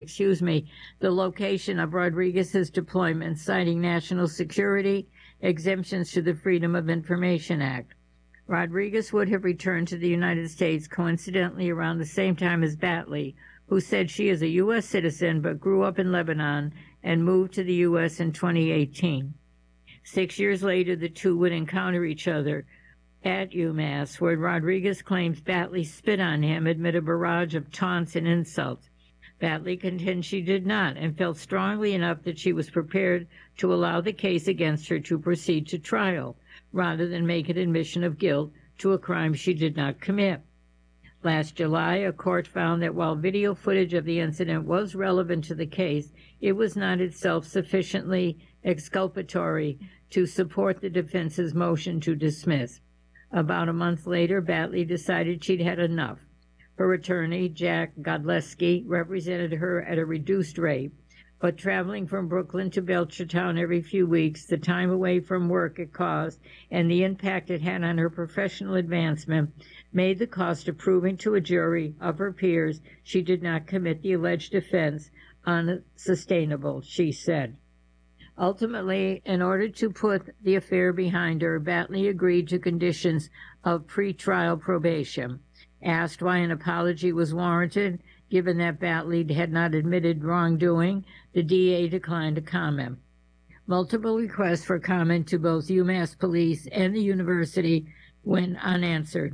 the location of Rodriguez's deployment, citing national security, exemptions to the Freedom of Information Act. Rodriguez would have returned to the United States coincidentally around the same time as Batley, who said she is a U.S. citizen but grew up in Lebanon and moved to the U.S. in 2018. 6 years later, the two would encounter each other at UMass, where Rodriguez claims Batley spit on him amid a barrage of taunts and insults. Batley contends she did not and felt strongly enough that she was prepared to allow the case against her to proceed to trial, rather than make an admission of guilt to a crime she did not commit. Last July, a court found that while video footage of the incident was relevant to the case, it was not itself sufficiently exculpatory to support the defense's motion to dismiss. About a month later, Batley decided she'd had enough. Her attorney, Jack Godleski, represented her at a reduced rate, but traveling from Brooklyn to Belchertown every few weeks, the time away from work it caused, and the impact it had on her professional advancement made the cost of proving to a jury of her peers she did not commit the alleged offense unsustainable, she said. Ultimately, in order to put the affair behind her, Batley agreed to conditions of pretrial probation. Asked why an apology was warranted, given that Batley had not admitted wrongdoing, the DA declined to comment. Multiple requests for comment to both UMass police and the university went unanswered.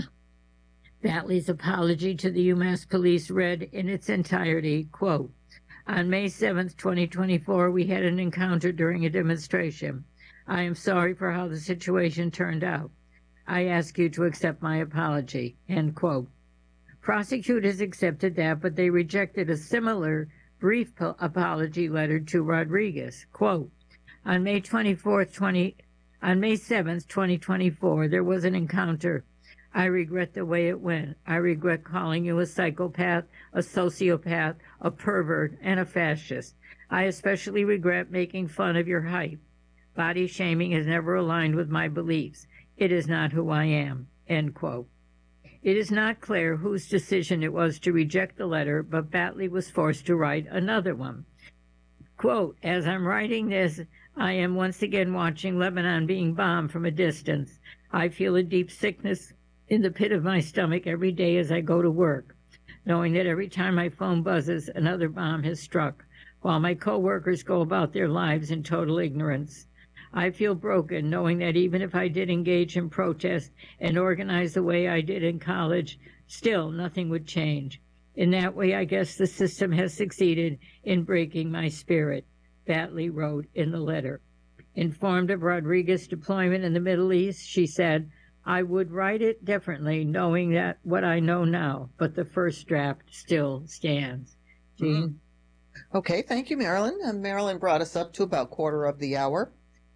Batley's apology to the UMass police read in its entirety, quote, "On May 7, 2024, we had an encounter during a demonstration. I am sorry for how the situation turned out. I ask you to accept my apology," end quote. Prosecutors accepted that, but they rejected a similar brief apology letter to Rodriguez. Quote, on May 7, 2024, there was an encounter. I regret the way it went. I regret calling you a psychopath, a sociopath, a pervert, and a fascist. I especially regret making fun of your height. Body shaming has never aligned with my beliefs. It is not who I am, end quote. It is not clear whose decision it was to reject the letter, but Batley was forced to write another one. Quote, as I'm writing this, I am once again watching Lebanon being bombed from a distance. I feel a deep sickness in the pit of my stomach every day as I go to work, knowing that every time my phone buzzes, another bomb has struck, while my co-workers go about their lives in total ignorance. I feel broken, knowing that even if I did engage in protest and organize the way I did in college, still nothing would change. In that way, I guess the system has succeeded in breaking my spirit, Batley wrote in the letter. Informed of Rodriguez's deployment in the Middle East, she said, I would write it differently, knowing that what I know now, but the first draft still stands. Jean? Okay, thank you, Marilyn. Marilyn brought us up to about quarter of the hour.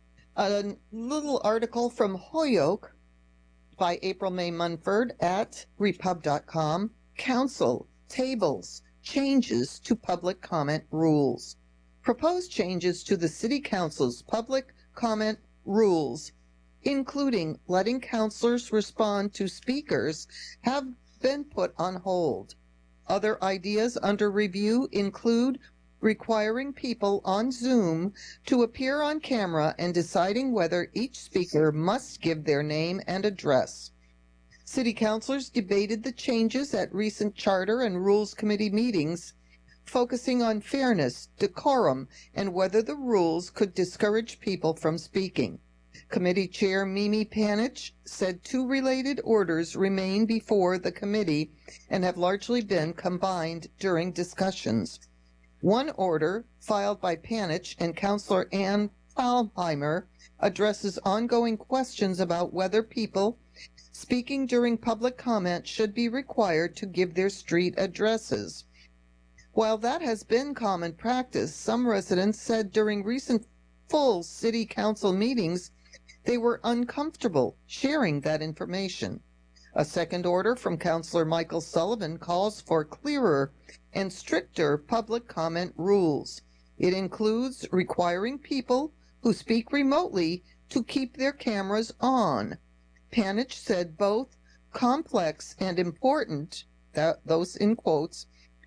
A little article from Holyoke by April May Munford at repub.com. Council tables changes to public comment rules. Proposed changes to the City Council's public comment rules, including letting councilors respond to speakers, have been put on hold. Other ideas under review include requiring people on Zoom to appear on camera and deciding whether each speaker must give their name and address. City councilors debated the changes at recent Charter and Rules Committee meetings, focusing on fairness, decorum, and whether the rules could discourage people from speaking. Committee Chair Mimi Panich said two related orders remain before the committee and have largely been combined during discussions. One order, filed by Panich and Councilor Ann Thalheimer, addresses ongoing questions about whether people speaking during public comment should be required to give their street addresses. While that has been common practice, some residents said during recent full city council meetings they were uncomfortable sharing that information. A second order from Councilor Michael Sullivan calls for clearer and stricter public comment rules. It includes requiring people who speak remotely to keep their cameras on. Panich said both complex and important, those in quotes,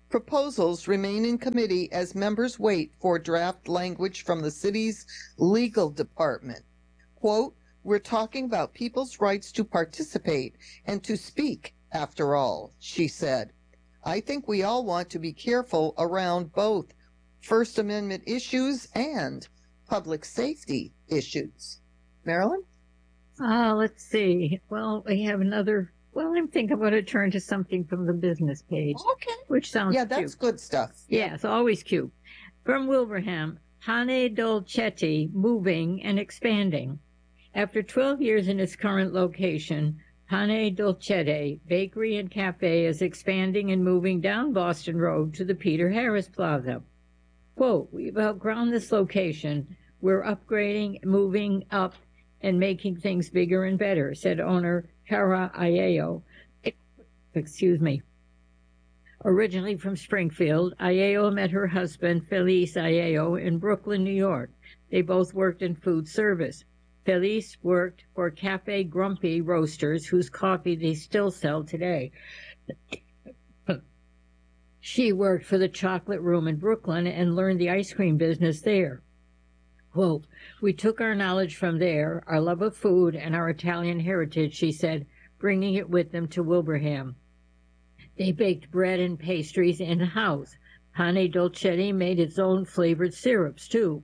Proposals remain in committee as members wait for draft language from the city's legal department. Quote, "We're talking about people's rights to participate and to speak, after all," she said. "I think we all want to be careful around both First Amendment issues and public safety issues." Marilyn? Let's see. Well, we have another. Well, I think I'm going to turn to something from the business page, Okay. which sounds Yeah, cute. that's good stuff. Yeah, it's always cute. From Wilbraham, Pane Dolcetti moving and expanding. After 12 years in its current location, Pane Dolcetti Bakery and Cafe is expanding and moving down Boston Road to the Peter Harris Plaza. Quote, "We've outgrown this location. We're upgrading, moving up, and making things bigger and better," said owner Kara Ayeo. Excuse me. Originally from Springfield, Ayeo met her husband, Felice Ayeo, in Brooklyn, New York. They both worked in food service. Felice worked for Cafe Grumpy Roasters, whose coffee they still sell today. She worked for the Chocolate Room in Brooklyn and learned the ice cream business there. Quote, "We took our knowledge from there, our love of food, and our Italian heritage," she said, bringing it with them to Wilbraham. They baked bread and pastries in-house. Pane Dolcetti made its own flavored syrups, too.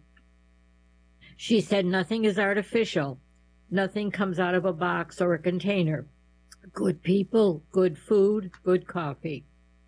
She said nothing is artificial. Nothing comes out of a box or a container. Good people, good food, good coffee.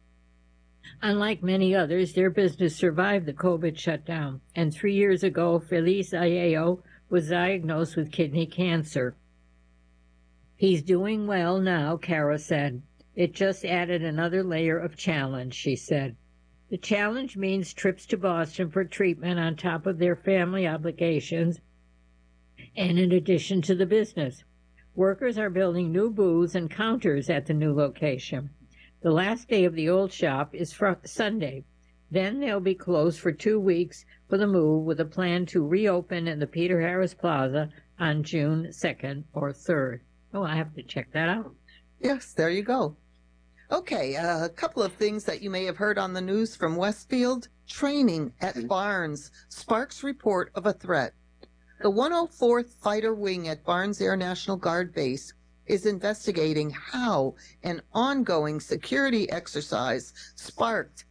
Unlike many others, their business survived the COVID shutdown, and 3 years ago, Felice Ayeo was diagnosed with kidney cancer. "He's doing well now," Kara said. "It just added another layer of challenge," she said. The challenge means trips to Boston for treatment on top of their family obligations and in addition to the business. Workers are building new booths and counters at the new location. The last day of the old shop is Sunday. Then they'll be closed for 2 weeks for the move, with a plan to reopen in the Peter Harris Plaza on June 2nd or 3rd. Oh, I have to check that out. Yes, there you go. Okay, a couple of things that you may have heard on the news from Westfield. Training at Barnes sparks report of a threat. The 104th Fighter Wing at Barnes Air National Guard Base is investigating how an ongoing security exercise sparked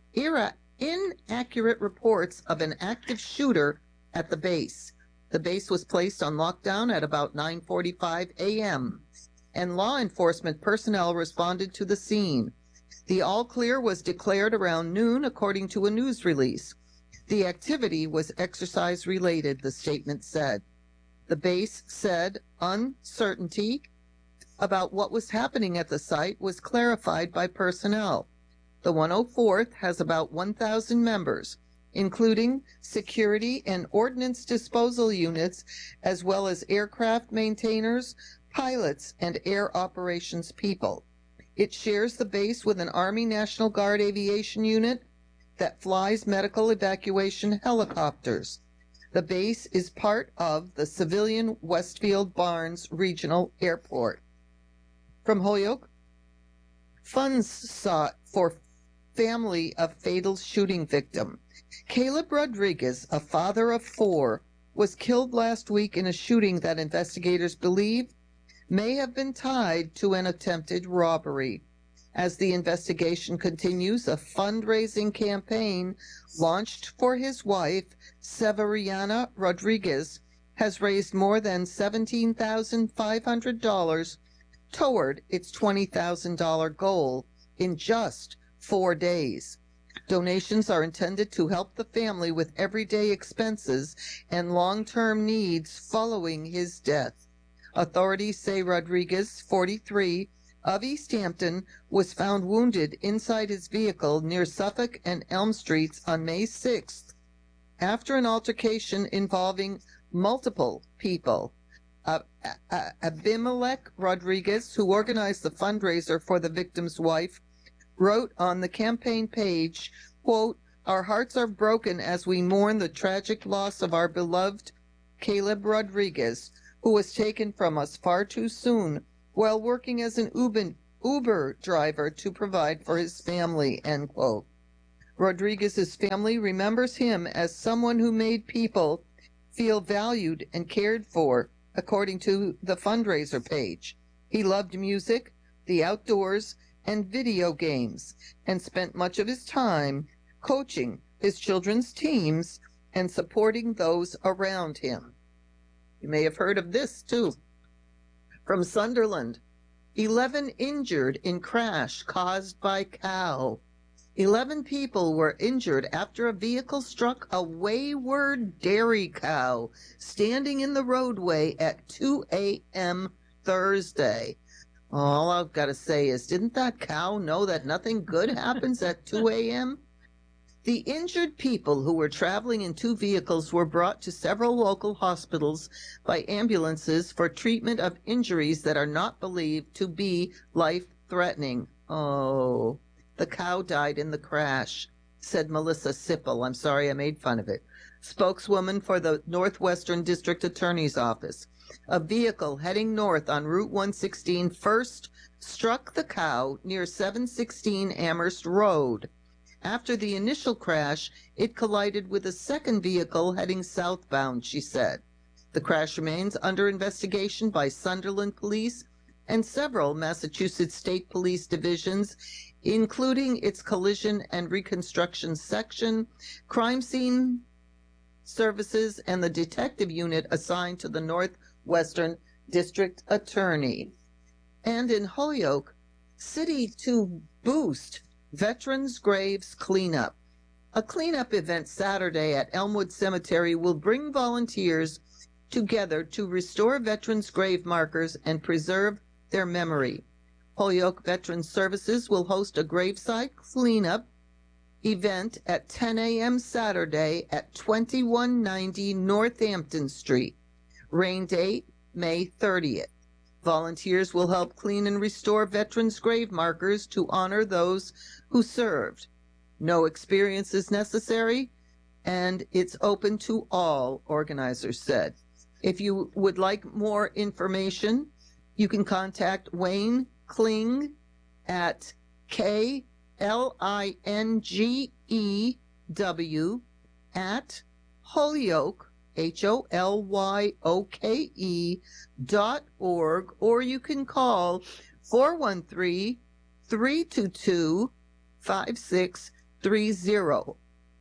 inaccurate reports of an active shooter at the base. The base was placed on lockdown at about 9:45 a.m., and law enforcement personnel responded to the scene. The all-clear was declared around noon, according to a news release. The activity was exercise-related, the statement said. The base said uncertainty about what was happening at the site was clarified by personnel. The 104th has about 1,000 members, including security and ordnance disposal units, as well as aircraft maintainers, pilots, and air operations people. It shares the base with an Army National Guard aviation unit that flies medical evacuation helicopters. The base is part of the civilian Westfield Barnes Regional Airport. From Holyoke, funds sought for family of fatal shooting victim. Caleb Rodriguez, a father of 4, was killed last week in a shooting that investigators believe may have been tied to an attempted robbery. As the investigation continues, a fundraising campaign launched for his wife, Severiana Rodriguez, has raised more than $17,500 toward its $20,000 goal in just 4 days. Donations are intended to help the family with everyday expenses and long-term needs following his death. Authorities say Rodriguez, 43, of East Hampton, was found wounded inside his vehicle near Suffolk and Elm Streets on May 6th after an altercation involving multiple people. Abimelech Rodriguez, who organized the fundraiser for the victim's wife, wrote on the campaign page, quote, "Our hearts are broken as we mourn the tragic loss of our beloved Caleb Rodriguez, who was taken from us far too soon while working as an Uber driver to provide for his family," end quote. Rodriguez's family remembers him as someone who made people feel valued and cared for, according to the fundraiser page. He loved music, the outdoors, and video games, and spent much of his time coaching his children's teams and supporting those around him. You may have heard of this too. From Sunderland, 11 injured in crash caused by cow. 11 people were injured after a vehicle struck a wayward dairy cow standing in the roadway at 2 a.m. Thursday. All I've got to say is, didn't that cow know that nothing good happens at 2 a.m.? The injured people who were traveling in two vehicles were brought to several local hospitals by ambulances for treatment of injuries that are not believed to be life-threatening. Oh, the cow died in the crash, said Melissa Sipple. I'm sorry I made fun of it. Spokeswoman for the Northwestern District Attorney's Office. A vehicle heading north on Route 116 first struck the cow near 716 Amherst Road. After the initial crash, it collided with a second vehicle heading southbound, she said. The crash remains under investigation by Sunderland Police and several Massachusetts State Police divisions, including its Collision and Reconstruction Section, Crime Scene Services, and the Detective Unit assigned to the Northwestern District Attorney. And in Holyoke, city to boost Veterans Graves Cleanup. A cleanup event Saturday at Elmwood Cemetery will bring volunteers together to restore veterans' grave markers and preserve their memory. Holyoke Veterans Services will host a gravesite cleanup event at 10 a.m. Saturday at 2190 Northampton Street. Rain date, May 30th. Volunteers will help clean and restore veterans' grave markers to honor those who served. No experience is necessary, and it's open to all, organizers said. If you would like more information, you can contact Wayne Kling at KLINGEW at Holyoke, HOLYOKE.org, or you can call 413-322-5630.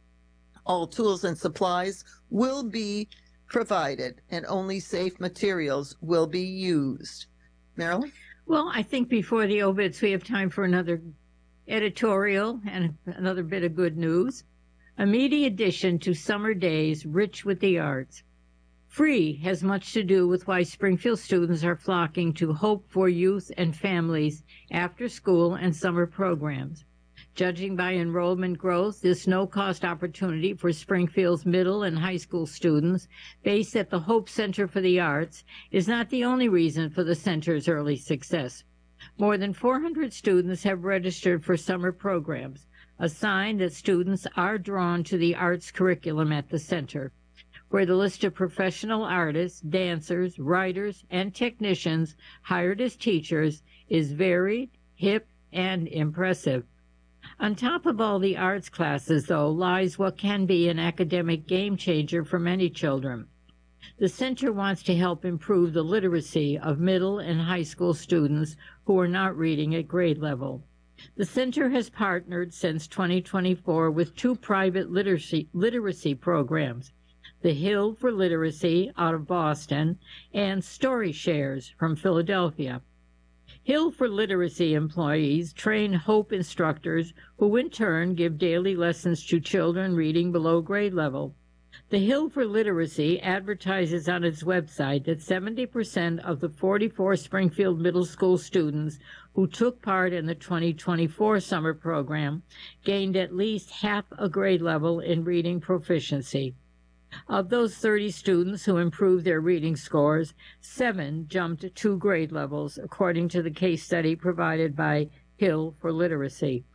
All tools and supplies will be provided, and only safe materials will be used. Marilyn? Well, I think before the obits, we have time for another editorial and another bit of good news. A meaty addition to summer days rich with the arts. Free has much to do with why Springfield students are flocking to Hope for Youth and Families after school and summer programs. Judging by enrollment growth, this no-cost opportunity for Springfield's middle and high school students, based at the Hope Center for the Arts, is not the only reason for the center's early success. More than 400 students have registered for summer programs, a sign that students are drawn to the arts curriculum at the center, where the list of professional artists, dancers, writers, and technicians hired as teachers is varied, hip, and impressive. On top of all the arts classes, though, lies what can be an academic game changer for many children. The center wants to help improve the literacy of middle and high school students who are not reading at grade level. The center has partnered since 2024 with two private literacy programs, the Hill for Literacy out of Boston and Story Shares from Philadelphia. Hill for Literacy employees train Hope instructors who in turn give daily lessons to children reading below grade level. The Hill for Literacy advertises on its website that 70% of the 44 Springfield Middle School students who took part in the 2024 summer program gained at least half a grade level in reading proficiency. Of those 30 students who improved their reading scores, 7 jumped 2 grade levels, according to the case study provided by Hill for Literacy.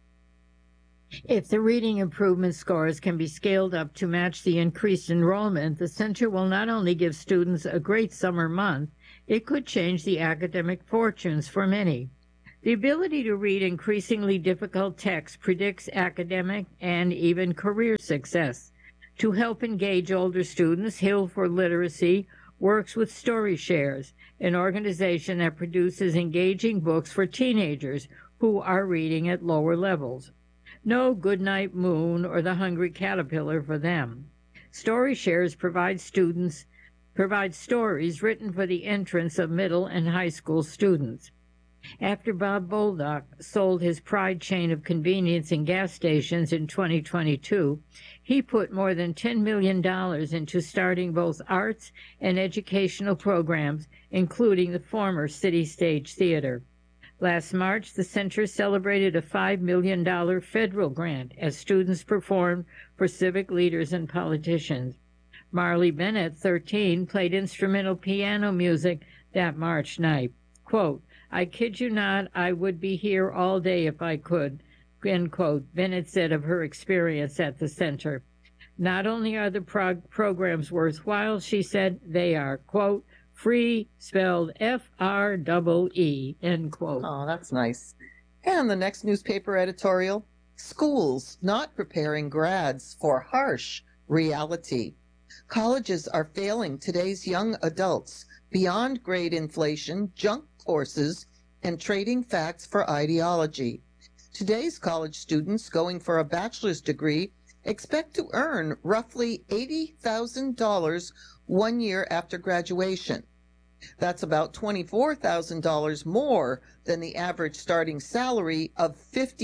If the reading improvement scores can be scaled up to match the increased enrollment, the center will not only give students a great summer month, it could change the academic fortunes for many. The ability to read increasingly difficult texts predicts academic and even career success. To help engage older students, Hill for Literacy works with StoryShares, an organization that produces engaging books for teenagers who are reading at lower levels. No Goodnight Moon or The Hungry Caterpillar for them. StoryShares provides stories written for the entrance of middle and high school students. After Bob Boldock sold his Pride chain of convenience and gas stations in 2022, he put more than $10 million into starting both arts and educational programs, including the former City Stage Theater. Last March, the center celebrated a $5 million federal grant as students performed for civic leaders and politicians. Marley Bennett, 13, played instrumental piano music that March night. Quote, "I kid you not, I would be here all day if I could," end quote, Bennett said of her experience at the center. Not only are the programs worthwhile, she said, they are, quote, free, spelled F-R-E-E, end quote. Oh, that's nice. And the next newspaper editorial, schools not preparing grads for harsh reality. Colleges are failing today's young adults beyond grade inflation, junk courses, and trading facts for ideology. Today's college students going for a bachelor's degree expect to earn roughly $80,000 1 year after graduation. That's about $24,000 more than the average starting salary of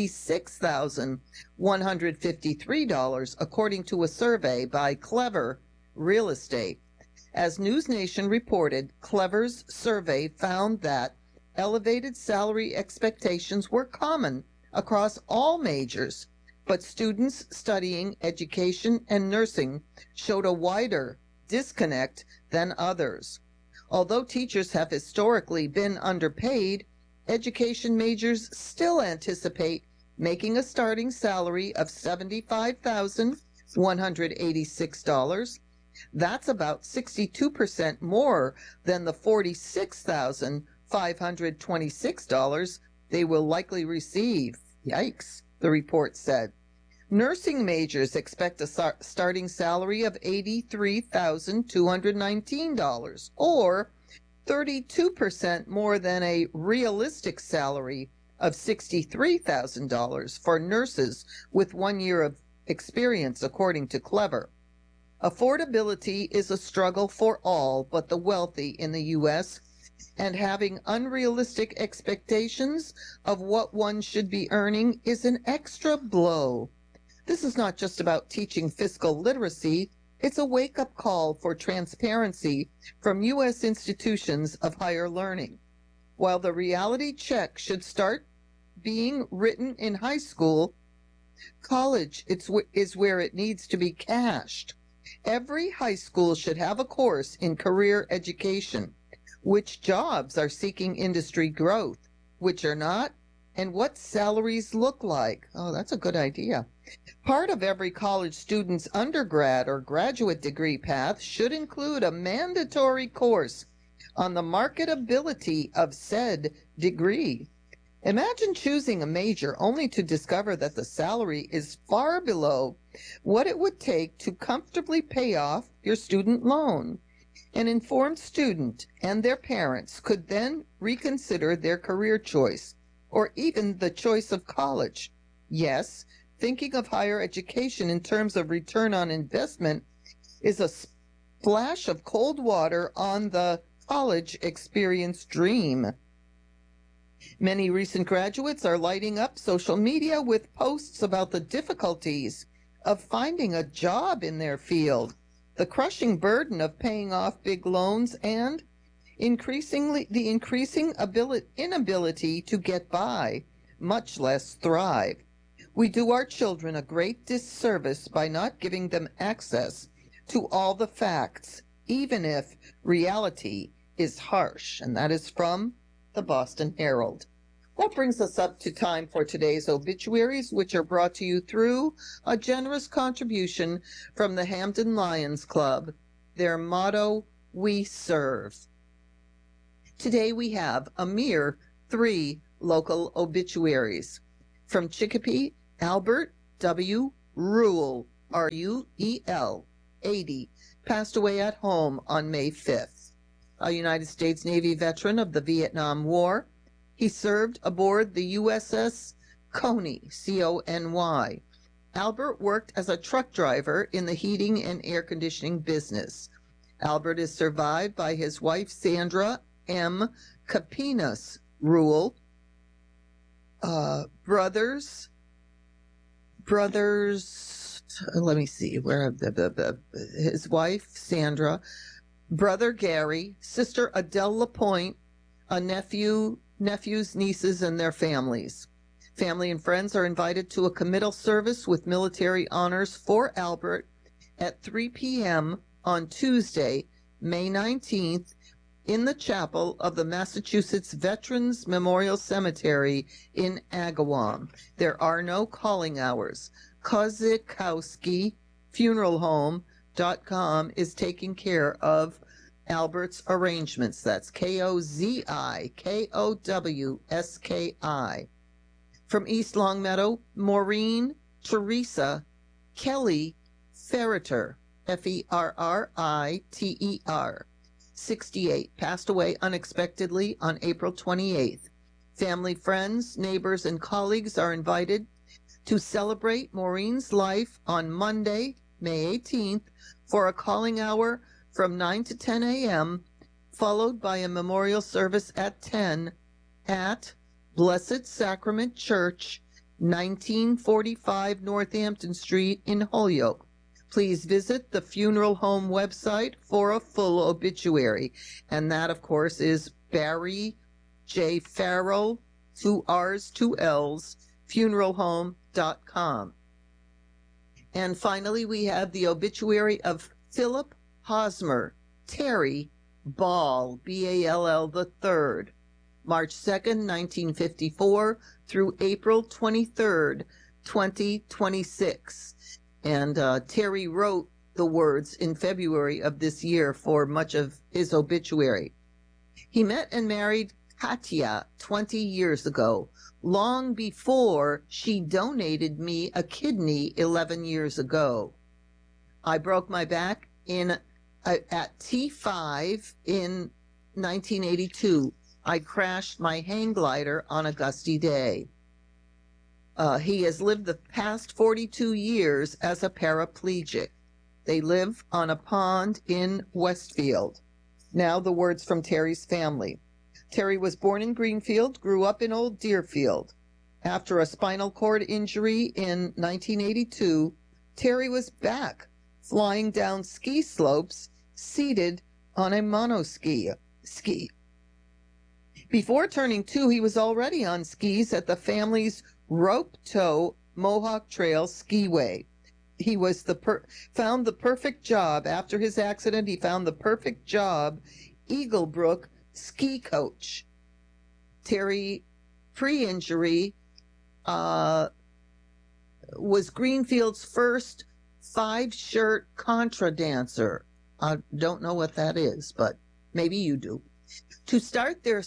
$56,153, according to a survey by Clever Real Estate. As NewsNation reported, Clever's survey found that elevated salary expectations were common across all majors, but students studying education and nursing showed a wider disconnect than others. Although teachers have historically been underpaid, education majors still anticipate making a starting salary of $75,186. That's about 62% more than the $46,526 they will likely receive. Yikes, the report said. Nursing majors expect a starting salary of $83,219, or 32% more than a realistic salary of $63,000 for nurses with 1 year of experience, according to Clever. Affordability is a struggle for all but the wealthy in the U.S., and having unrealistic expectations of what one should be earning is an extra blow. This is not just about teaching fiscal literacy, it's a wake-up call for transparency from U.S. institutions of higher learning. While the reality check should start being written in high school, college is where it needs to be cashed. Every high school should have a course in career education, which jobs are seeking industry growth, which are not, and what salaries look like. Oh, that's a good idea. Part of every college student's undergrad or graduate degree path should include a mandatory course on the marketability of said degree. Imagine choosing a major only to discover that the salary is far below what it would take to comfortably pay off your student loan. An informed student and their parents could then reconsider their career choice, or even the choice of college. Yes, thinking of higher education in terms of return on investment is a splash of cold water on the college experience dream. Many recent graduates are lighting up social media with posts about the difficulties of finding a job in their field, the crushing burden of paying off big loans, and the increasing inability to get by, much less thrive. We do our children a great disservice by not giving them access to all the facts, even if reality is harsh. And that is from the Boston Herald. That brings us up to time for today's obituaries, which are brought to you through a generous contribution from the Hampden Lions Club. Their motto, "We serve." Today we have Amir 3 local obituaries. From Chicopee, Albert W. Ruel, Ruel, 80, passed away at home on May 5th. A United States Navy veteran of the Vietnam War. He served aboard the USS Coney, C-O-N-Y. Albert worked as a truck driver in the heating and air conditioning business. Albert is survived by his wife Sandra M. Capinas Ruel, brothers, let me see, where his wife Sandra, brother Gary, sister Adele Lapointe, a nephews, nieces, and their families. Family and friends are invited to a committal service with military honors for Albert at 3 p.m. on Tuesday, May 19th, in the chapel of the Massachusetts Veterans Memorial Cemetery in Agawam. There are no calling hours. Kozikowski Funeral Home.com is taking care of Albert's arrangements. That's Kozikowski. From East Longmeadow, Maureen Teresa Kelly Ferriter, Ferriter, 68, passed away unexpectedly on April 28th. Family, friends, neighbors, and colleagues are invited to celebrate Maureen's life on Monday, May 18th, for a calling hour from 9 to 10 a.m., followed by a memorial service at 10 at Blessed Sacrament Church, 1945 Northampton Street in Holyoke. Please visit the funeral home website for a full obituary. And that, of course, is Barry J. Farrell, 2 R's, 2 L's, funeralhome.com. And finally, we have the obituary of Philip Hosmer, Terry Ball, B-A-L-L III, March 2nd, 1954 through April 23rd, 2026. And Terry wrote the words in February of this year for much of his obituary. He met and married Katya 20 years ago, long before she donated me a kidney 11 years ago. I broke my back at T5 in 1982. I crashed my hang glider on a gusty day. He has lived the past 42 years as a paraplegic. They live on a pond in Westfield. Now the words from Terry's family. Terry was born in Greenfield, grew up in Old Deerfield. After a spinal cord injury in 1982, Terry was back, flying down ski slopes, seated on a monoski. Before turning 2, he was already on skis at the family's Rope Toe Mohawk Trail Skiway. He was found the perfect job. After his accident, he found the perfect job, Eaglebrook ski coach. Terry, pre-injury, was Greenfield's first 5-shirt contra dancer. I don't know what that is, but maybe you do. To start their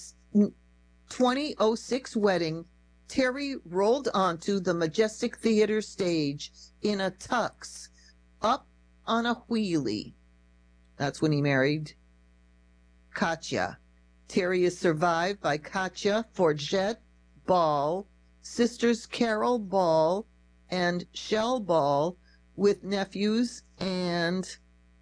2006 wedding, Terry rolled onto the Majestic Theater stage in a tux, up on a wheelie. That's when he married Katya. Terry is survived by Katya Forget Ball, sisters Carol Ball and Shell Ball, with nephews and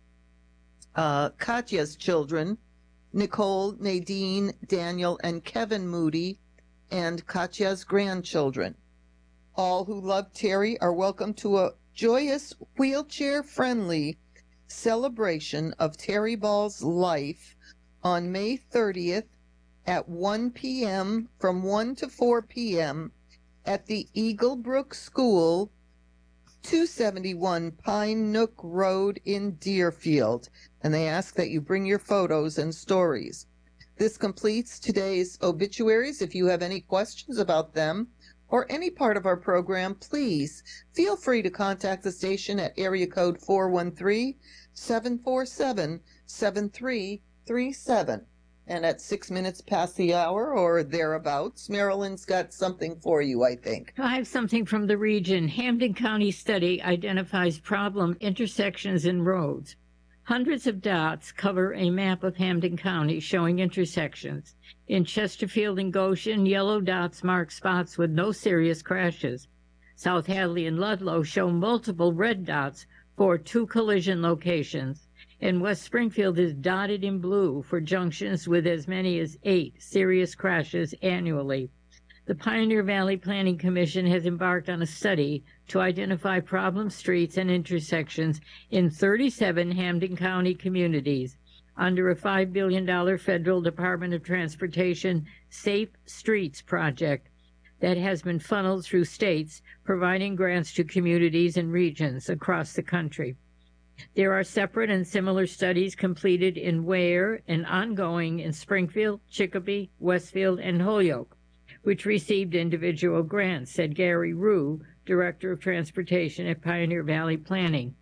Katya's children, Nicole, Nadine, Daniel, and Kevin Moody, and Katya's grandchildren. All who love Terry are welcome to a joyous, wheelchair-friendly celebration of Terry Ball's life on May 30th at 1 p.m. from 1 to 4 p.m. at the Eaglebrook School, 271 Pine Nook Road in Deerfield. And they ask that you bring your photos and stories. This completes today's obituaries. If you have any questions about them or any part of our program, please feel free to contact the station at area code 413-747-7337. And at 6 minutes past the hour or thereabouts, Marilyn's got something for you, I think. I have something from the region. Hampden County study identifies problem intersections in roads. Hundreds of dots cover a map of Hampden County showing intersections. In Chesterfield and Goshen, yellow dots mark spots with no serious crashes. South Hadley and Ludlow show multiple red dots for 2 collision locations. And West Springfield is dotted in blue for junctions with as many as 8 serious crashes annually. The Pioneer Valley Planning Commission has embarked on a study to identify problem streets and intersections in 37 Hampden County communities under a $5 billion federal Department of Transportation Safe Streets project that has been funneled through states providing grants to communities and regions across the country. There are separate and similar studies completed in Ware and ongoing in Springfield, Chicopee, Westfield, and Holyoke, which received individual grants, said Gary Rue, Director of Transportation at Pioneer Valley Planning.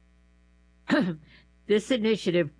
This initiative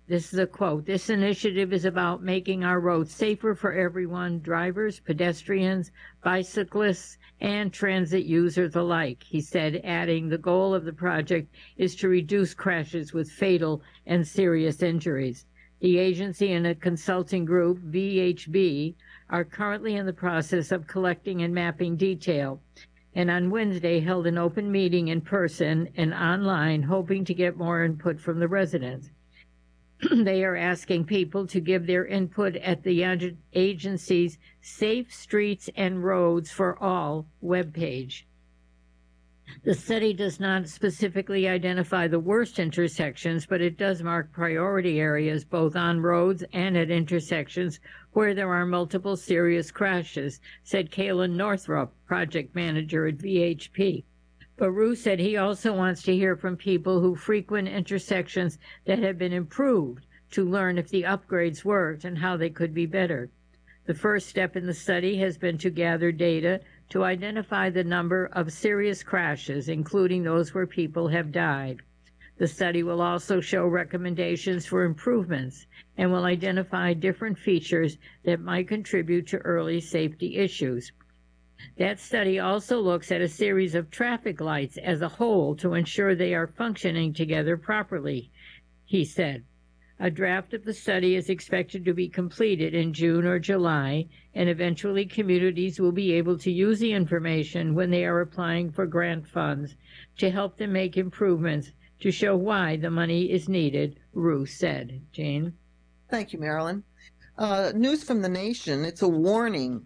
is about making our roads safer for everyone, drivers, pedestrians, bicyclists, and transit users alike, he said, adding the goal of the project is to reduce crashes with fatal and serious injuries. The agency and a consulting group, VHB, are currently in the process of collecting and mapping detail, and on Wednesday held an open meeting in person and online, hoping to get more input from the residents. They are asking people to give their input at the agency's Safe Streets and Roads for All webpage. The study does not specifically identify the worst intersections, but it does mark priority areas both on roads and at intersections where there are multiple serious crashes, said Kaylin Northrup, project manager at VHP. Baru said he also wants to hear from people who frequent intersections that have been improved to learn if the upgrades worked and how they could be better. The first step in the study has been to gather data to identify the number of serious crashes, including those where people have died. The study will also show recommendations for improvements and will identify different features that might contribute to early safety issues. That study also looks at a series of traffic lights as a whole to ensure they are functioning together properly, he said. A draft of the study is expected to be completed in June or July, and eventually communities will be able to use the information when they are applying for grant funds to help them make improvements to show why the money is needed, Rue said. Jane? Thank you, Marilyn. News from the nation. It's a warning.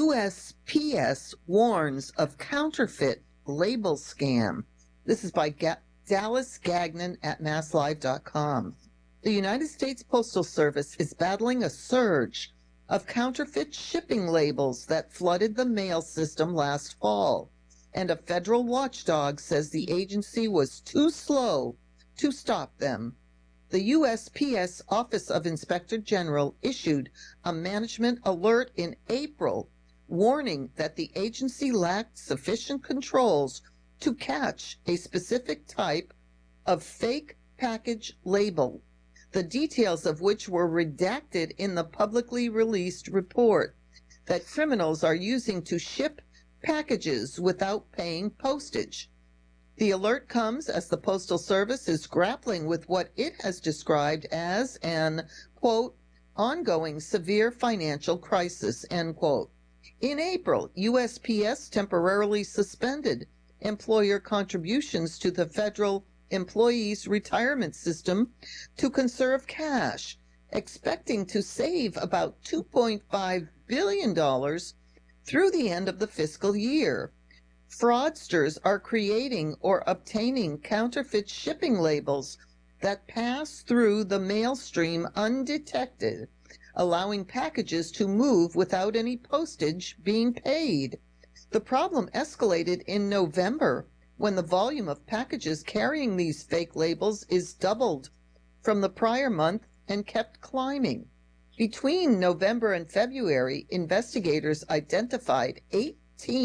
USPS warns of counterfeit label scam. This is by Dallas Gagnon at masslive.com. The United States Postal Service is battling a surge of counterfeit shipping labels that flooded the mail system last fall, and a federal watchdog says the agency was too slow to stop them. The USPS Office of Inspector General issued a management alert in April warning that the agency lacked sufficient controls to catch a specific type of fake package label, the details of which were redacted in the publicly released report that criminals are using to ship packages without paying postage. The alert comes as the Postal Service is grappling with what it has described as an, quote, ongoing severe financial crisis, end quote. In April, USPS temporarily suspended employer contributions to the federal employees' retirement system to conserve cash, expecting to save about $2.5 billion through the end of the fiscal year. Fraudsters are creating or obtaining counterfeit shipping labels that pass through the mail stream undetected, allowing packages to move without any postage being paid. The problem escalated in November when the volume of packages carrying these fake labels is doubled from the prior month and kept climbing. Between November and February, investigators identified 8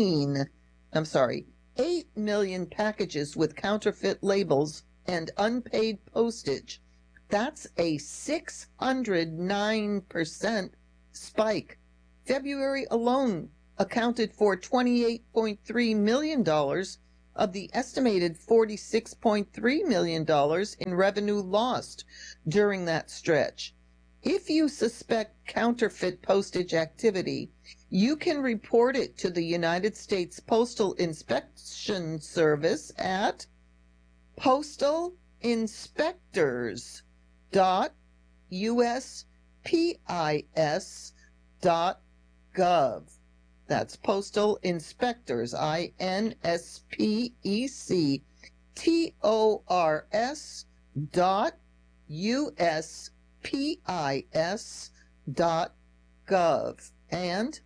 million packages with counterfeit labels and unpaid postage. That's a 609% spike. February alone accounted for $28.3 million of the estimated $46.3 million in revenue lost during that stretch. If you suspect counterfeit postage activity, you can report it to the United States Postal Inspection Service at postalinspectors.uspis.gov. That's Postal Inspectors, INSPECTORS.uspis.gov. And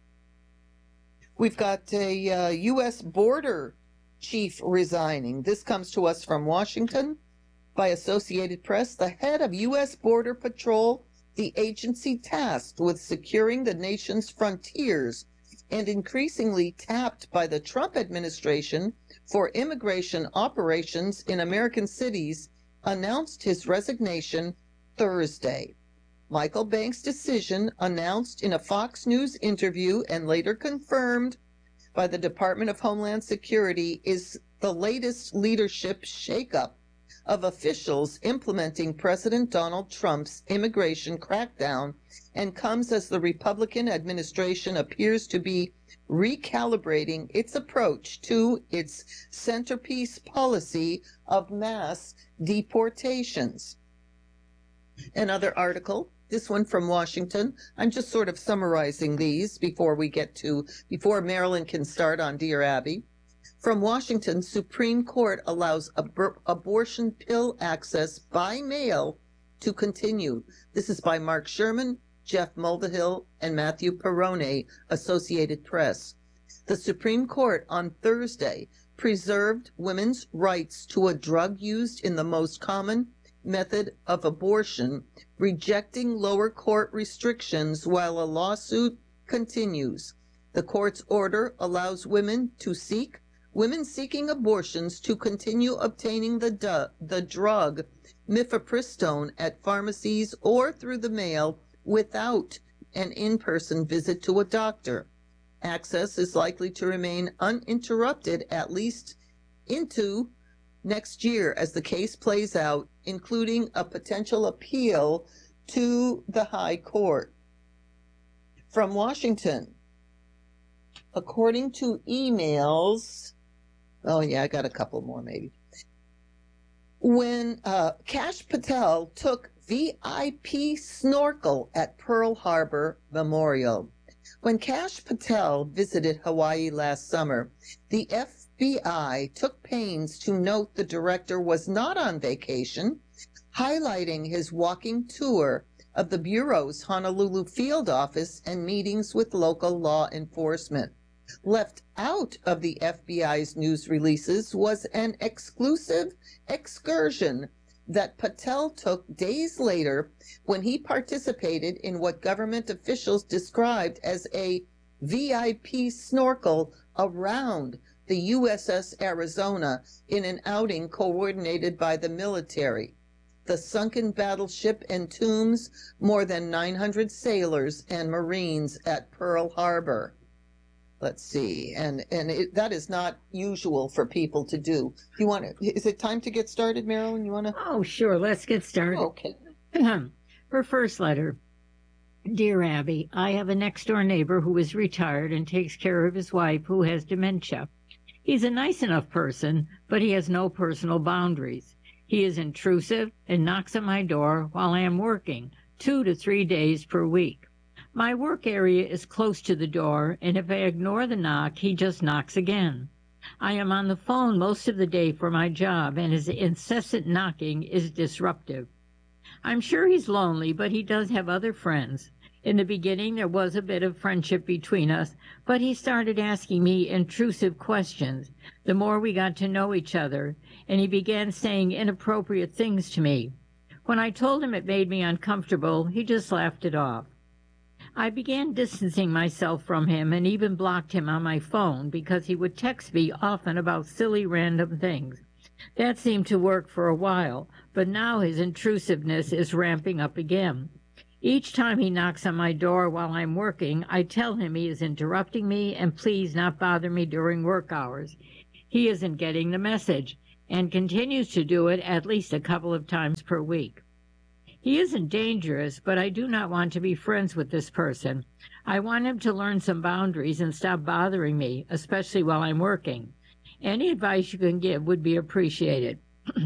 we've got a U.S. border chief resigning. This comes to us from Washington by Associated Press. The head of U.S. Border Patrol, the agency tasked with securing the nation's frontiers and increasingly tapped by the Trump administration for immigration operations in American cities, announced his resignation Thursday. Michael Banks' decision, announced in a Fox News interview and later confirmed by the Department of Homeland Security, is the latest leadership shakeup of officials implementing President Donald Trump's immigration crackdown, and comes as the Republican administration appears to be recalibrating its approach to its centerpiece policy of mass deportations. Another article, this one from Washington. I'm just sort of summarizing these before Marilyn can start on Dear Abby. From Washington, Supreme Court allows abortion pill access by mail to continue. This is by Mark Sherman, Jeff Mulvihill, and Matthew Perrone, Associated Press. The Supreme Court on Thursday preserved women's rights to a drug used in the most common method of abortion, rejecting lower court restrictions while a lawsuit continues. The court's order allows women seeking abortions to continue obtaining the drug mifepristone at pharmacies or through the mail without an in-person visit to a doctor. Access is likely to remain uninterrupted at least into next year as the case plays out, including a potential appeal to the High Court. From Washington, according to emails, I got a couple more maybe. When Kash Patel took VIP snorkel at Pearl Harbor Memorial. When Kash Patel visited Hawaii last summer, the FBI took pains to note the director was not on vacation, highlighting his walking tour of the Bureau's Honolulu field office and meetings with local law enforcement. Left out of the FBI's news releases was an exclusive excursion that Patel took days later when he participated in what government officials described as a VIP snorkel around the USS Arizona in an outing coordinated by the military. The sunken battleship entombs more than 900 sailors and Marines at Pearl Harbor. Let's see, that is not usual for people to do. Is it time to get started, Marilyn? You want to? Oh, sure. Let's get started. Okay. Her first letter. Dear Abby, I have a next-door neighbor who is retired and takes care of his wife who has dementia. He's a nice enough person, but he has no personal boundaries. He is intrusive and knocks at my door while I am working 2 to 3 days per week. My work area is close to the door, and if I ignore the knock, he just knocks again. I am on the phone most of the day for my job, and his incessant knocking is disruptive. I'm sure he's lonely, but he does have other friends. In the beginning, there was a bit of friendship between us, but he started asking me intrusive questions the more we got to know each other, and he began saying inappropriate things to me. When I told him it made me uncomfortable, he just laughed it off. I began distancing myself from him and even blocked him on my phone because he would text me often about silly random things. That seemed to work for a while, but now his intrusiveness is ramping up again. Each time he knocks on my door while I'm working, I tell him he is interrupting me and please not bother me during work hours. He isn't getting the message and continues to do it at least a couple of times per week. He isn't dangerous, but I do not want to be friends with this person. I want him to learn some boundaries and stop bothering me, especially while I'm working. Any advice you can give would be appreciated.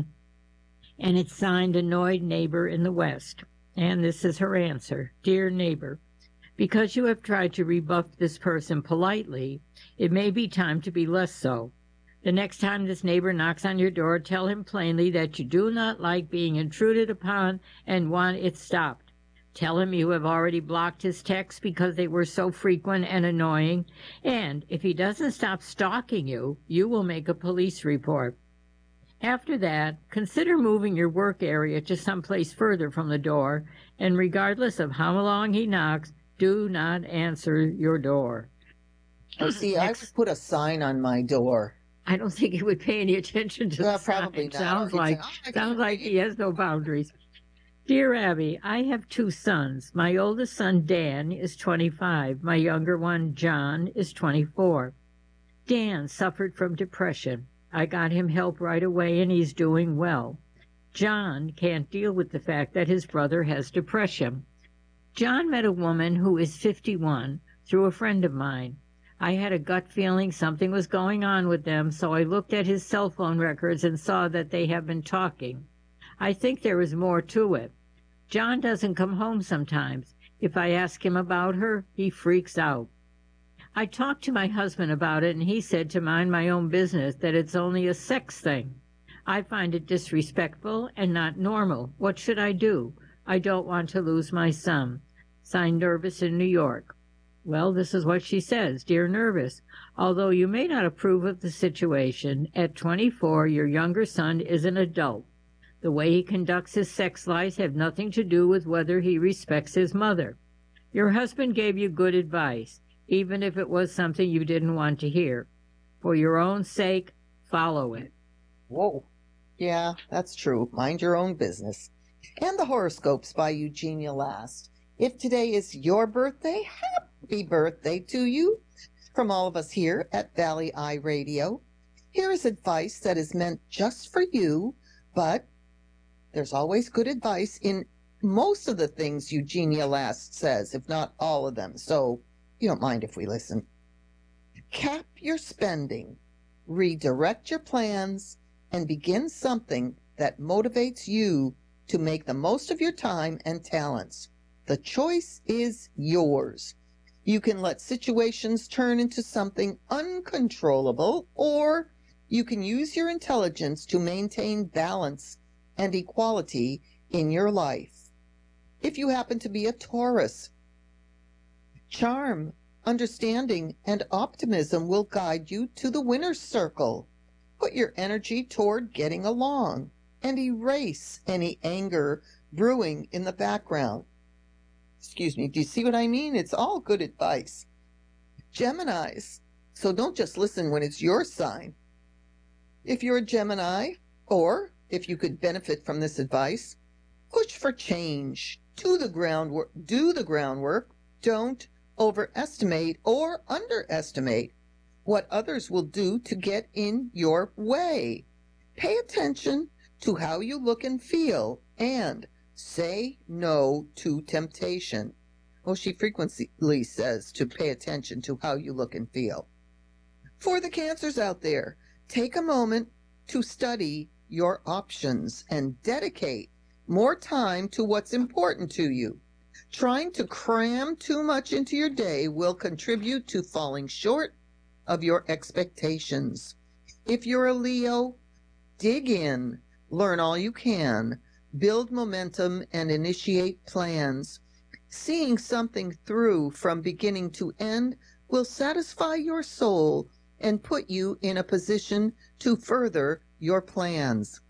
And it's signed Annoyed Neighbor in the West. And this is her answer. Dear neighbor, because you have tried to rebuff this person politely, it may be time to be less so. The next time this neighbor knocks on your door, tell him plainly that you do not like being intruded upon and want it stopped. Tell him you have already blocked his texts because they were so frequent and annoying, and if he doesn't stop stalking you, you will make a police report. After that, consider moving your work area to someplace further from the door, and regardless of how long he knocks, do not answer your door. Oh, see, I would put a sign on my door. I don't think he would pay any attention to the Probably sign. not. Sounds like he has no boundaries. Dear Abby, I have 2 sons. My oldest son, Dan, is 25. My younger one, John, is 24. Dan suffered from depression. I got him help right away, and he's doing well. John can't deal with the fact that his brother has depression. John met a woman who is 51 through a friend of mine. I had a gut feeling something was going on with them, so I looked at his cell phone records and saw that they have been talking. I think there is more to it. John doesn't come home sometimes. If I ask him about her, he freaks out. I talked to my husband about it, and he said to mind my own business, that it's only a sex thing. I find it disrespectful and not normal. What should I do? I don't want to lose my son. Signed, Nervous in New York. Well, this is what she says. Dear Nervous, although you may not approve of the situation, at 24 your younger son is an adult. The way he conducts his sex life has nothing to do with whether he respects his mother. Your husband gave you good advice, even if it was something you didn't want to hear. For your own sake, follow it. Whoa. Yeah, that's true. Mind your own business. And the horoscopes by Eugenia Last. If today is your birthday, happy birthday to you from all of us here at Valley Eye Radio. Here is advice that is meant just for you, but there's always good advice in most of the things Eugenia Last says, if not all of them. So you don't mind if we listen. Cap your spending, redirect your plans, and begin something that motivates you to make the most of your time and talents. The choice is yours. You can let situations turn into something uncontrollable, or you can use your intelligence to maintain balance and equality in your life. If you happen to be a Taurus, charm, understanding, and optimism will guide you to the winner's circle. Put your energy toward getting along and erase any anger brewing in the background. Excuse me, do you see what I mean? It's all good advice. Geminis, so don't just listen when it's your sign. If you're a Gemini, or if you could benefit from this advice, push for change. Do the groundwork. Don't overestimate or underestimate what others will do to get in your way. Pay attention to how you look and feel, and say no to temptation. Well, she frequently says to pay attention to how you look and feel. For the Cancers out there, take a moment to study your options and dedicate more time to what's important to you. Trying to cram too much into your day will contribute to falling short of your expectations. If you're a Leo, dig in, learn all you can, build momentum, and initiate plans. Seeing something through from beginning to end will satisfy your soul and put you in a position to further your plans.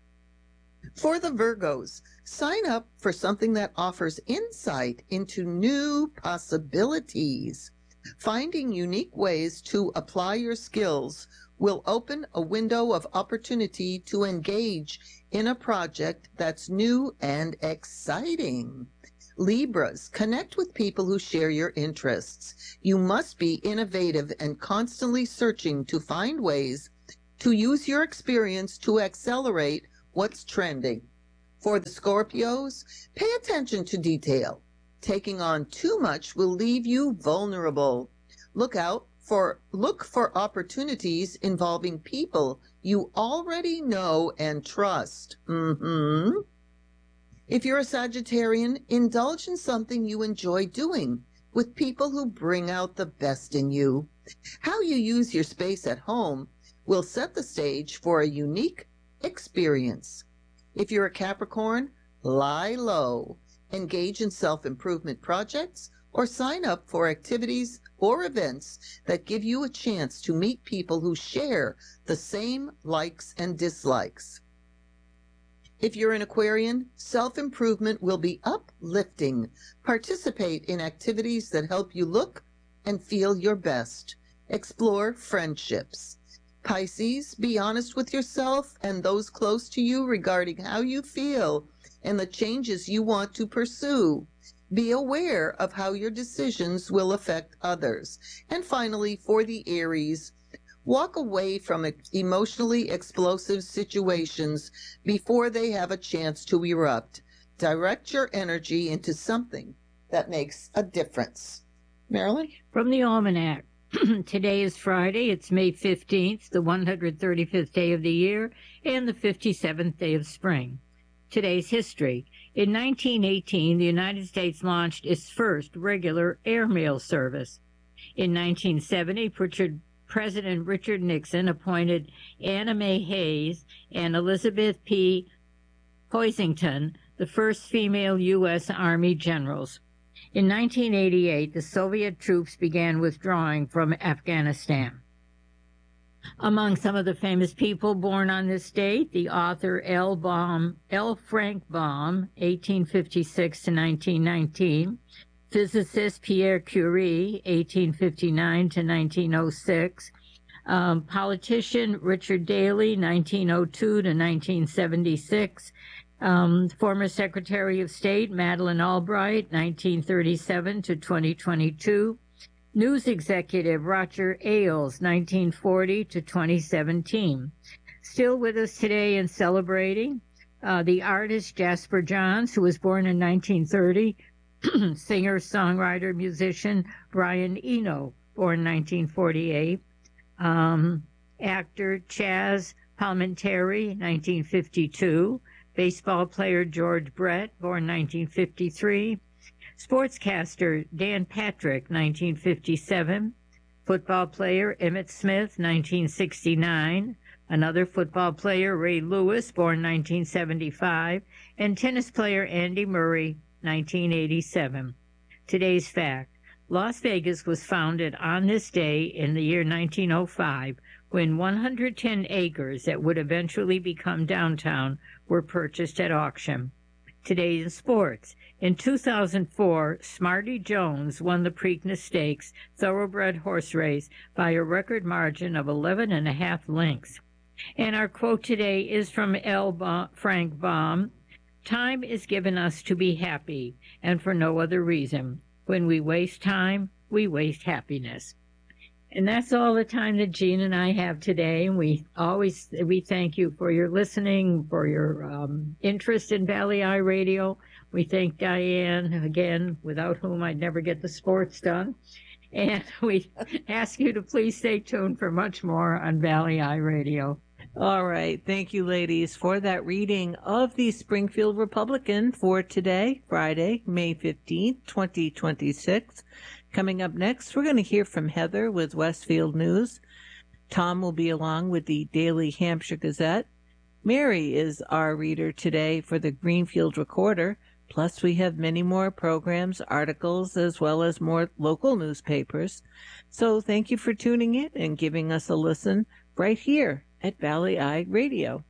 For the Virgos, sign up for something that offers insight into new possibilities. Finding unique ways to apply your skills will open a window of opportunity to engage in a project that's new and exciting. Libras, connect with people who share your interests. You must be innovative and constantly searching to find ways to use your experience to accelerate what's trending. For the Scorpios, pay attention to detail. Taking on too much will leave you vulnerable. Look for opportunities involving people you already know and trust. If you're a Sagittarian, indulge in something you enjoy doing with people who bring out the best in you. How you use your space at home will set the stage for a unique experience. If you're a Capricorn, lie low, engage in self-improvement projects, or sign up for activities or events that give you a chance to meet people who share the same likes and dislikes. If you're an Aquarian, self-improvement will be uplifting. Participate in activities that help you look and feel your best. Explore friendships. Pisces, be honest with yourself and those close to you regarding how you feel and the changes you want to pursue. Be aware of how your decisions will affect others. And finally, for the Aries, walk away from emotionally explosive situations before they have a chance to erupt. Direct your energy into something that makes a difference. Marilyn? From the Almanac. Today is Friday. It's May 15th, the 135th day of the year, and the 57th day of spring. Today's history. In 1918, the United States launched its first regular airmail service. In 1970, President Richard Nixon appointed Anna May Hayes and Elizabeth P. Hoisington the first female U.S. Army generals. In 1988, the Soviet troops began withdrawing from Afghanistan. Among some of the famous people born on this date, the author L. Frank Baum, 1856 to 1919, physicist Pierre Curie, 1859 to 1906, politician Richard Daley, 1902 to 1976, former Secretary of State Madeleine Albright, 1937 to 2022, news executive Roger Ailes, 1940 to 2017. Still with us today and celebrating, the artist Jasper Johns, who was born in 1930, singer, songwriter, musician Brian Eno, born 1948, actor Chaz Palminteri, 1952, baseball player George Brett, born 1953, sportscaster Dan Patrick, 1957, football player Emmitt Smith, 1969, another football player Ray Lewis, born 1975, and tennis player Andy Murray, 1987. Today's fact. Las Vegas was founded on this day in the year 1905 when 110 acres that would eventually become downtown were purchased at auction. Today in sports. In 2004, Smarty Jones won the Preakness Stakes thoroughbred horse race by a record margin of 11.5 lengths. And our quote today is from Frank Baum. Time is given us to be happy, and for no other reason. When we waste time, we waste happiness. And that's all the time that Jean and I have today. We thank you for your listening, for your interest in Valley Eye Radio. We thank Diane, again, without whom I'd never get the sports done. And we ask you to please stay tuned for much more on Valley Eye Radio. All right. Thank you, ladies, for that reading of the Springfield Republican for today, Friday, May 15th, 2026. Coming up next, we're going to hear from Heather with Westfield News. Tom will be along with the Daily Hampshire Gazette. Mary is our reader today for the Greenfield Recorder. Plus, we have many more programs, articles, as well as more local newspapers. So thank you for tuning in and giving us a listen right here at Valley Eye Radio.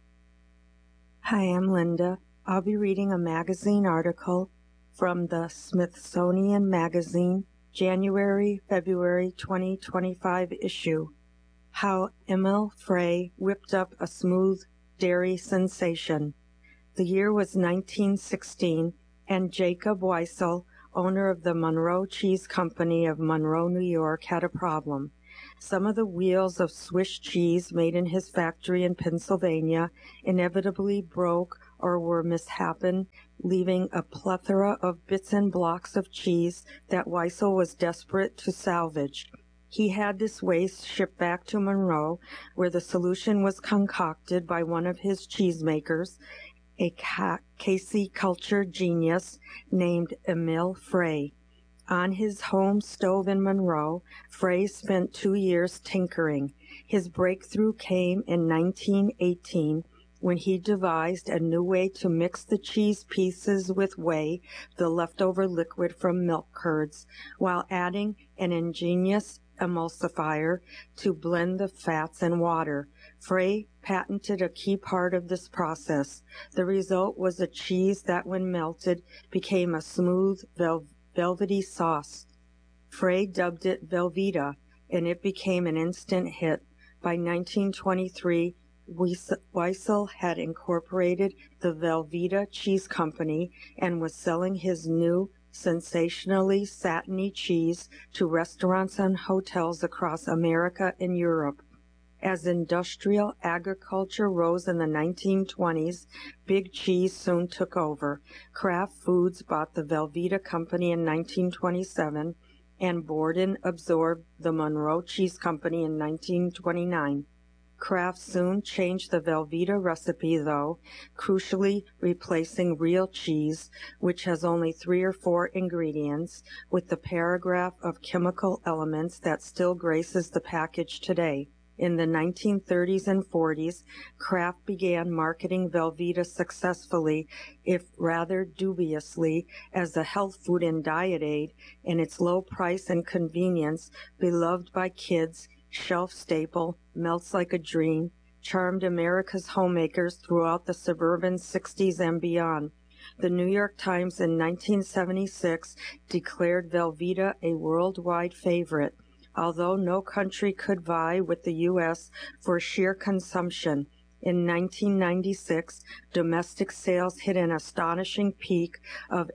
Hi, I'm Linda. I'll be reading a magazine article from the Smithsonian Magazine, January-February 2025 issue, How Emil Frey Whipped Up a Smooth Dairy Sensation. The year was 1916, and Jacob Weissel, owner of the Monroe Cheese Company of Monroe, New York, had a problem. Some of the wheels of Swiss cheese made in his factory in Pennsylvania inevitably broke or were mishapen, leaving a plethora of bits and blocks of cheese that Weissel was desperate to salvage. He had this waste shipped back to Monroe, where the solution was concocted by one of his cheesemakers, a caseculture genius named Emil Frey. On his home stove in Monroe, Frey spent 2 years tinkering. His breakthrough came in 1918 when he devised a new way to mix the cheese pieces with whey, the leftover liquid from milk curds, while adding an ingenious emulsifier to blend the fats and water. Frey patented a key part of this process. The result was a cheese that, when melted, became a smooth, velvety sauce. Frey dubbed it Velveeta, and it became an instant hit. By 1923, Weissel had incorporated the Velveeta Cheese Company and was selling his new, sensationally satiny cheese to restaurants and hotels across America and Europe. As industrial agriculture rose in the 1920s, Big Cheese soon took over. Kraft Foods bought the Velveeta Company in 1927, and Borden absorbed the Monroe Cheese Company in 1929. Kraft soon changed the Velveeta recipe, though, crucially replacing real cheese, which has only 3 or 4 ingredients, with the paragraph of chemical elements that still graces the package today. In the 1930s and 40s, Kraft began marketing Velveeta successfully, if rather dubiously, as a health food and diet aid, and its low price and convenience, beloved by kids, shelf staple, melts like a dream, charmed America's homemakers throughout the suburban 60s and beyond. The New York Times in 1976 declared Velveeta a worldwide favorite, although no country could vie with the U.S. for sheer consumption. In 1996, domestic sales hit an astonishing peak of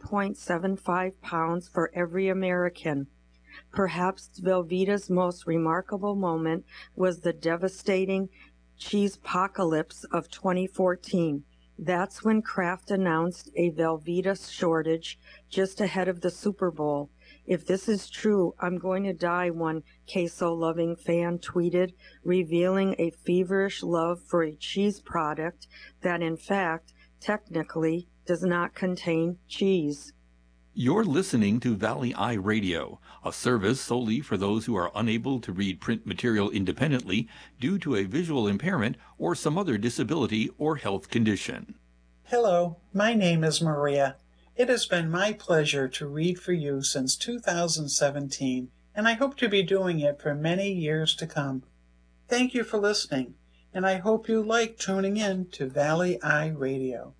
8.75 pounds for every American. Perhaps Velveeta's most remarkable moment was the devastating cheese-pocalypse of 2014. That's when Kraft announced a Velveeta shortage just ahead of the Super Bowl. "If this is true, I'm going to die," one queso-loving fan tweeted, revealing a feverish love for a cheese product that, in fact, technically does not contain cheese. You're listening to Valley Eye Radio, a service solely for those who are unable to read print material independently due to a visual impairment or some other disability or health condition. Hello, my name is Maria. It has been my pleasure to read for you since 2017, and I hope to be doing it for many years to come. Thank you for listening, and I hope you like tuning in to Valley Eye Radio.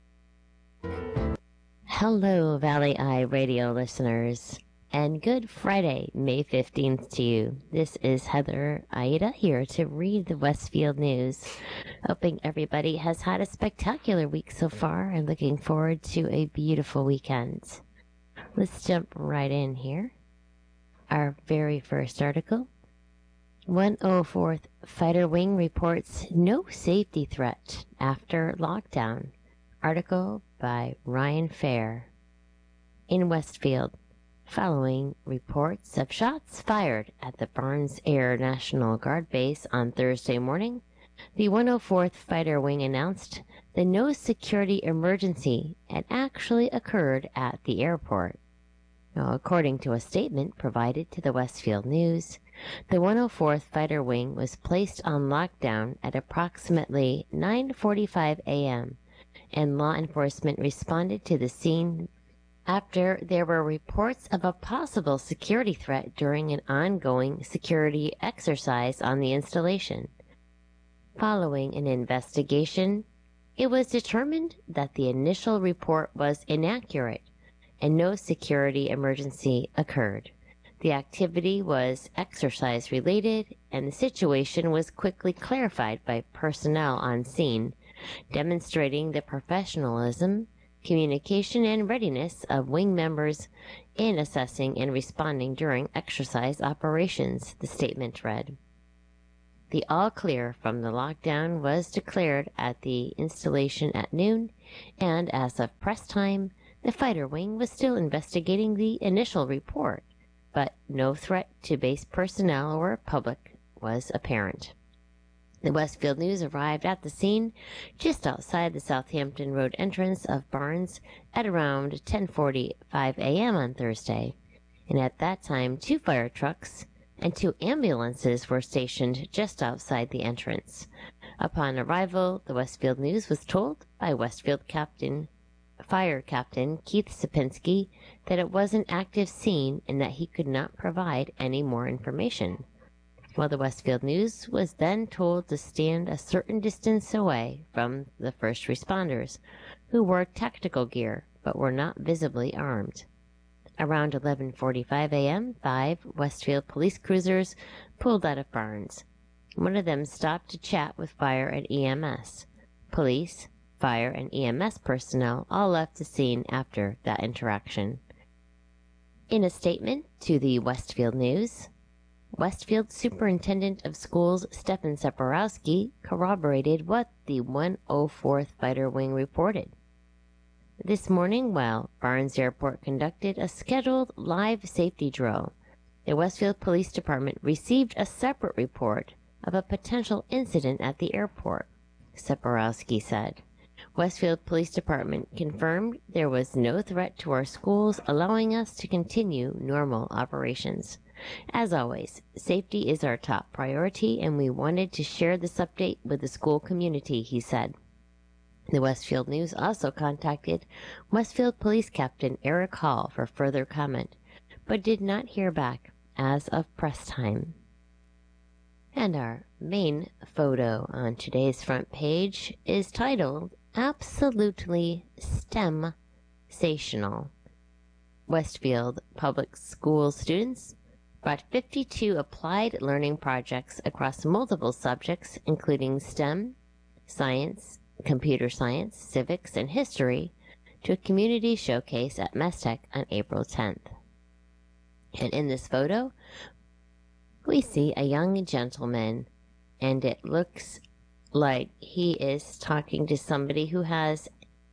Hello, Valley Eye Radio listeners, and good Friday, May 15th to you. This is Heather Aida here to read the Westfield News. Hoping everybody has had a spectacular week so far and looking forward to a beautiful weekend. Let's jump right in here. Our very first article. 104th Fighter Wing reports no safety threat after lockdown. Article by Ryan Fair. In Westfield, following reports of shots fired at the Barnes Air National Guard Base on Thursday morning, the 104th Fighter Wing announced that no security emergency had actually occurred at the airport. Now, according to a statement provided to the Westfield News, the 104th Fighter Wing was placed on lockdown at approximately 9:45 a.m., and law enforcement responded to the scene after there were reports of a possible security threat during an ongoing security exercise on the installation. Following an investigation, it was determined that the initial report was inaccurate and no security emergency occurred. The activity was exercise related, and the situation was quickly clarified by personnel on scene, demonstrating the professionalism, communication, and readiness of wing members in assessing and responding during exercise operations, the statement read. The all clear from the lockdown was declared at the installation at noon, and as of press time, the fighter wing was still investigating the initial report, but no threat to base personnel or public was apparent. The Westfield News arrived at the scene just outside the Southampton Road entrance of Barnes at around 10:45 a.m. on Thursday, and at that time 2 fire trucks and 2 ambulances were stationed just outside the entrance. Upon arrival, the Westfield News was told by Westfield Fire Captain Keith Sipinski that it was an active scene and that he could not provide any more information. While the Westfield News was then told to stand a certain distance away from the first responders, who wore tactical gear but were not visibly armed. Around 11:45 a.m., 5 Westfield police cruisers pulled out of Barnes. One of them stopped to chat with fire and EMS. Police, fire, and EMS personnel all left the scene after that interaction. In a statement to the Westfield News, Westfield Superintendent of Schools Stefan Seporowski corroborated what the 104th Fighter Wing reported. This morning, while Barnes Airport conducted a scheduled live safety drill, the Westfield Police Department received a separate report of a potential incident at the airport, Seporowski said. Westfield Police Department confirmed there was no threat to our schools, allowing us to continue normal operations. As always, safety is our top priority, and we wanted to share this update with the school community, he said. The Westfield News also contacted Westfield Police Captain Eric Hall for further comment, but did not hear back as of press time. And our main photo on today's front page is titled Absolutely STEM-sational. Westfield Public School students brought 52 applied learning projects across multiple subjects, including STEM, science, computer science, civics, and history, to a community showcase at MESTEC on April 10th. And in this photo, we see a young gentleman, and it looks like he is talking to somebody who has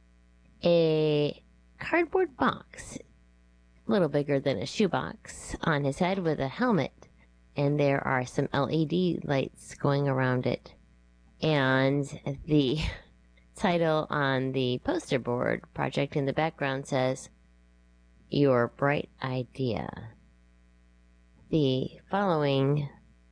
a cardboard box, a little bigger than a shoebox, on his head with a helmet, and there are some LED lights going around it. And the title on the poster board project in the background says, Your Bright Idea. The following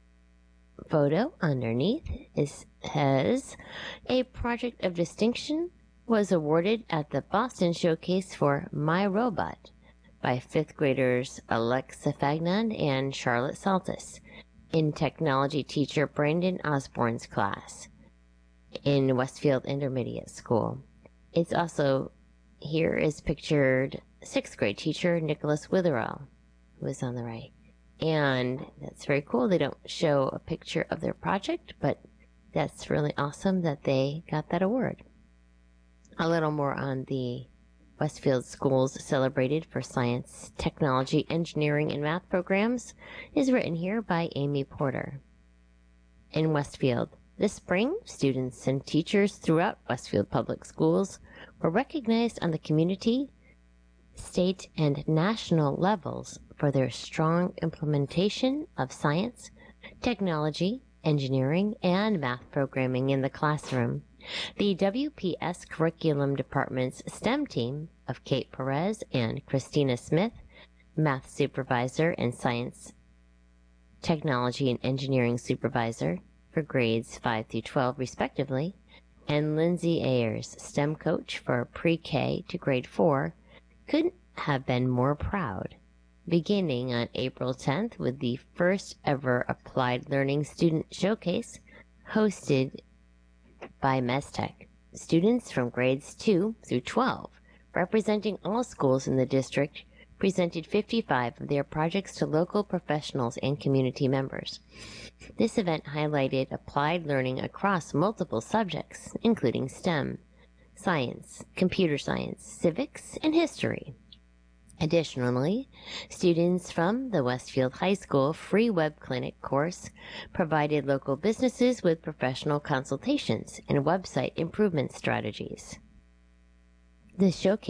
photo underneath has a project of distinction was awarded at the Boston Showcase for My Robot by 5th graders Alexa Fagnon and Charlotte Saltis in technology teacher Brandon Osborne's class in Westfield Intermediate School. It's also, here is pictured 6th grade teacher Nicholas Witherell, who is on the right. And that's very cool. They don't show a picture of their project, but that's really awesome that they got that award. A little more on the Westfield Schools Celebrated for Science, Technology, Engineering, and Math programs is written here by Amy Porter. In Westfield, this spring, students and teachers throughout Westfield Public Schools were recognized on the community, state, and national levels for their strong implementation of science, technology, engineering, and math programming in the classroom. The WPS Curriculum Department's STEM team of Kate Perez and Christina Smith, Math Supervisor and Science, Technology, and Engineering Supervisor for grades 5 through 12 respectively, and Lindsay Ayers, STEM Coach for Pre-K to Grade 4, couldn't have been more proud. Beginning on April 10th with the first ever Applied Learning Student Showcase hosted by MESTEC. Students from grades 2 through 12, representing all schools in the district, presented 55 of their projects to local professionals and community members. This event highlighted applied learning across multiple subjects, including STEM, science, computer science, civics, and history. Additionally, students from the Westfield High School free web clinic course provided local businesses with professional consultations and website improvement strategies. This showcase